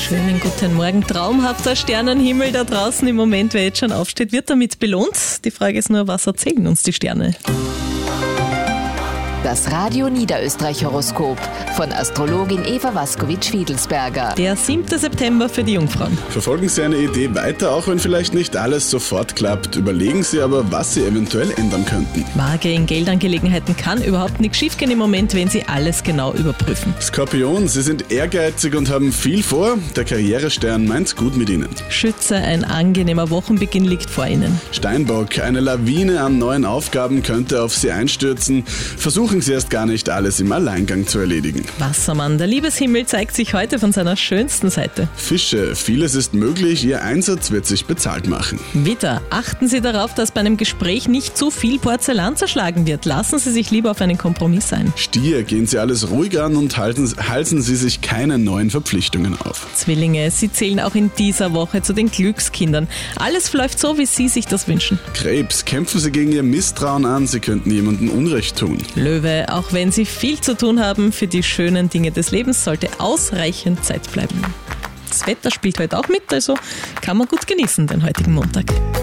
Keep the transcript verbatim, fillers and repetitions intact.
Schönen guten Morgen. Traumhafter Sternenhimmel da draußen im Moment. Wer jetzt schon aufsteht, wird damit belohnt. Die Frage ist nur, was erzählen uns die Sterne? Das Radio Niederösterreich-Horoskop von Astrologin Eva Waskowitsch-Fiedelsberger. Der siebte September für die Jungfrauen. Verfolgen Sie eine Idee weiter, auch wenn vielleicht nicht alles sofort klappt. Überlegen Sie aber, was Sie eventuell ändern könnten. Waage, in Geldangelegenheiten kann überhaupt nichts schiefgehen im Moment, wenn Sie alles genau überprüfen. Skorpion, Sie sind ehrgeizig und haben viel vor. Der Karrierestern meint's gut mit Ihnen. Schütze, ein angenehmer Wochenbeginn liegt vor Ihnen. Steinbock, eine Lawine an neuen Aufgaben könnte auf Sie einstürzen. Versuchen Sie erst gar nicht, alles im Alleingang zu erledigen. Wassermann, der Liebeshimmel zeigt sich heute von seiner schönsten Seite. Fische, vieles ist möglich, Ihr Einsatz wird sich bezahlt machen. Widder, achten Sie darauf, dass bei einem Gespräch nicht zu viel Porzellan zerschlagen wird. Lassen Sie sich lieber auf einen Kompromiss ein. Stier, gehen Sie alles ruhig an und halten, halsen Sie sich keine neuen Verpflichtungen auf. Zwillinge, Sie zählen auch in dieser Woche zu den Glückskindern. Alles läuft so, wie Sie sich das wünschen. Krebs, kämpfen Sie gegen Ihr Misstrauen an, Sie könnten jemandem Unrecht tun. Löwe, auch wenn Sie viel zu tun haben, für die schönen Dinge des Lebens sollte ausreichend Zeit bleiben. Das Wetter spielt heute auch mit, also kann man gut genießen den heutigen Montag.